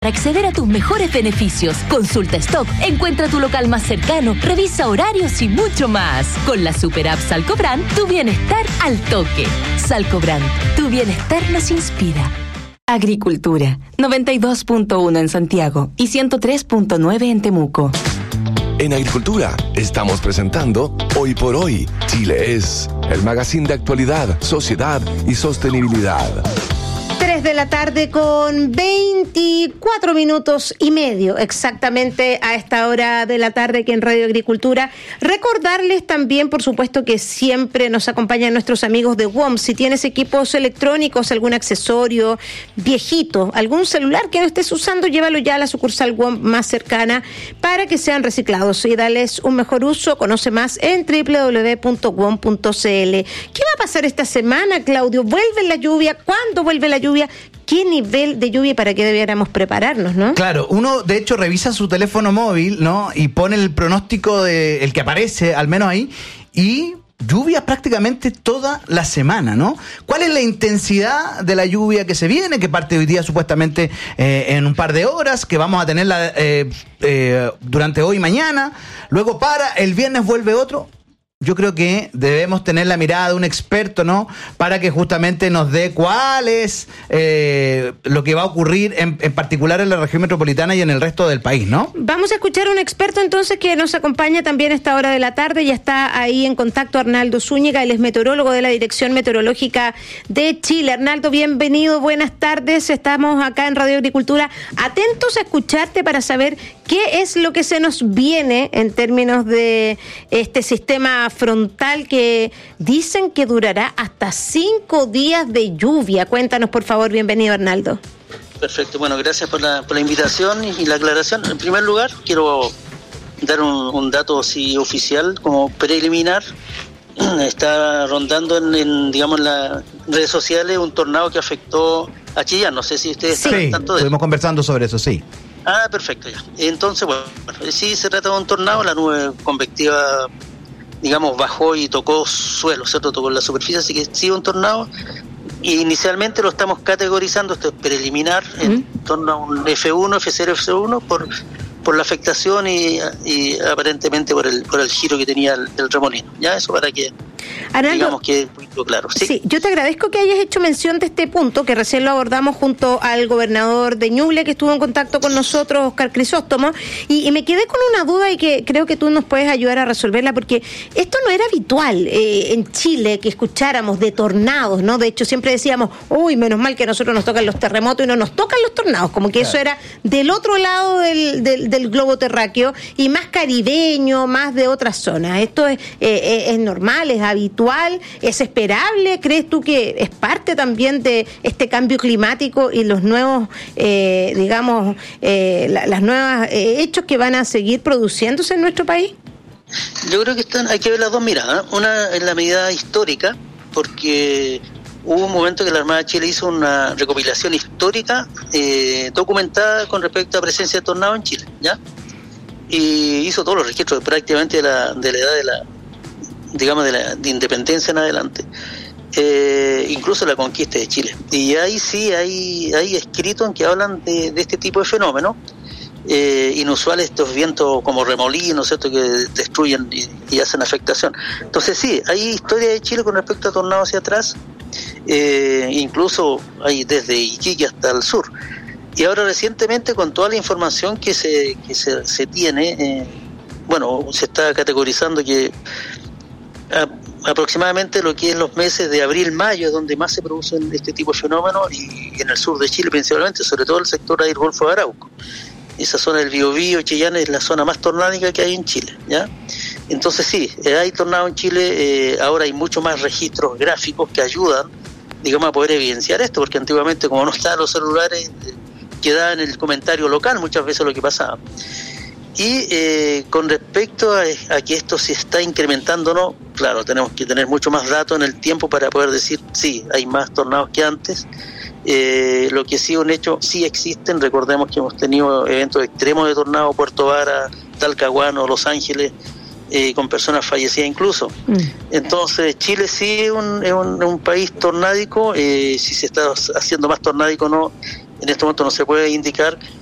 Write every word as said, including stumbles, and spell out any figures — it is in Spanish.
acceder a tus mejores beneficios. Consulta stock, encuentra tu local más cercano, revisa horarios y mucho más. Con la super app Salcobrand, tu bienestar al toque. Salcobrand, tu bienestar nos inspira. Agricultura, noventa y dos punto uno en Santiago y ciento tres punto nueve en Temuco. En Agricultura estamos presentando Hoy por Hoy, Chile es, el magazine de actualidad, sociedad y sostenibilidad. tres de la tarde con veinticuatro minutos y medio, exactamente a esta hora de la tarde que en Radio Agricultura. Recordarles también, por supuesto, que siempre nos acompañan nuestros amigos de W O M. Si tienes equipos electrónicos, algún accesorio viejito, algún celular que no estés usando, llévalo ya a la sucursal W O M más cercana para que sean reciclados y darles un mejor uso. Conoce más en doble u doble u doble u punto w o m punto c l. ¿Qué va a pasar esta semana, Claudio? ¿Vuelve la lluvia? ¿Cuándo vuelve la lluvia? ¿Qué nivel de lluvia para que debiéramos prepararnos, no? Claro, uno de hecho revisa su teléfono móvil, ¿no? Y pone el pronóstico de el que aparece, al menos ahí, y lluvia prácticamente toda la semana, ¿no? ¿Cuál es la intensidad de la lluvia que se viene, que parte hoy día supuestamente eh, en un par de horas, que vamos a tenerla eh, eh, durante hoy y mañana, luego para, el viernes vuelve otro? Yo creo que debemos tener la mirada de un experto, ¿no? Para que justamente nos dé cuál es eh, lo que va a ocurrir en, en particular en la región metropolitana y en el resto del país, ¿no? Vamos a escuchar a un experto entonces que nos acompaña también a esta hora de la tarde. Ya está ahí en contacto Arnaldo Zúñiga, él es meteorólogo de la Dirección Meteorológica de Chile. Arnaldo, bienvenido, buenas tardes. Estamos acá en Radio Agricultura atentos a escucharte para saber qué es lo que se nos viene en términos de este sistema frontal que dicen que durará hasta cinco días de lluvia. Cuéntanos, por favor. Bienvenido, Arnaldo. Perfecto. Bueno, gracias por la, por la invitación y la aclaración. En primer lugar, quiero dar un, un dato así oficial, como preliminar. Está rondando en, en, digamos, en las redes sociales un tornado que afectó a Chillán. No sé si ustedes sí, están al tanto de estuvimos conversando sobre eso, sí. Ah, perfecto, ya. Entonces, bueno, sí se trata de un tornado, la nube convectiva, digamos, bajó y tocó suelo, ¿cierto? Tocó la superficie, así que sí un tornado. Y inicialmente lo estamos categorizando, esto es preliminar, ¿Mm? en torno a un F uno, F cero, F uno, por por la afectación y, y aparentemente por el por el giro que tenía el, el remolino. Ya, eso para que Arnaldo, digamos que es muy claro. ¿Sí? Sí, yo te agradezco que hayas hecho mención de este punto, que recién lo abordamos junto al gobernador de Ñuble, que estuvo en contacto con nosotros, Oscar Crisóstomo, y, y me quedé con una duda y que creo que tú nos puedes ayudar a resolverla, porque esto no era habitual eh, en Chile, que escucháramos de tornados, ¿no? De hecho, siempre decíamos, uy, menos mal que a nosotros nos tocan los terremotos y no nos tocan los tornados, como que claro, eso era del otro lado del, del, del globo terráqueo y más caribeño, más de otras zonas. ¿Esto es, eh, es normal, es habitual, es esperable? ¿Crees tú que es parte también de este cambio climático y los nuevos, eh, digamos, eh, la, las nuevas eh, hechos que van a seguir produciéndose en nuestro país? Yo creo que están, hay que ver las dos miradas. Una en la medida histórica, porque hubo un momento que la Armada de Chile hizo una recopilación histórica eh, documentada con respecto a presencia de tornado en Chile, ¿ya? Y hizo todos los registros prácticamente de la, de la edad de la, digamos, de la de independencia en adelante, eh, incluso la conquista de Chile. Y ahí sí hay, hay escritos en que hablan de, de este tipo de fenómenos eh, inusuales, estos vientos como remolinos, ¿cierto?, que destruyen y, y hacen afectación. Entonces sí, hay historia de Chile con respecto a tornados hacia atrás, eh, incluso hay desde Iquique hasta el sur. Y ahora recientemente, con toda la información que se, que se, se tiene, eh, bueno, se está categorizando que a, aproximadamente lo que es los meses de abril, mayo, es donde más se producen este tipo de fenómenos, y, y en el sur de Chile principalmente, sobre todo el sector del Golfo de Arauco. Esa zona del Biobío, Chillán, es la zona más tornádica que hay en Chile, ¿ya? Entonces sí, hay tornado en Chile, eh, ahora hay mucho más registros gráficos que ayudan, digamos, a poder evidenciar esto, porque antiguamente, como no estaban los celulares, eh, quedaba en el comentario local muchas veces lo que pasaba. Y eh, con respecto a, a que esto se está incrementando o no, claro, tenemos que tener mucho más datos en el tiempo para poder decir, sí, hay más tornados que antes. Eh, lo que sí, un hecho, sí existen. Recordemos que hemos tenido eventos extremos de tornado, Puerto Vara, Talcahuano, Los Ángeles, eh, con personas fallecidas incluso. Mm. Entonces, Chile sí es un, es un, un país tornádico. Eh, si se está haciendo más tornádico o no, en este momento no se puede indicar,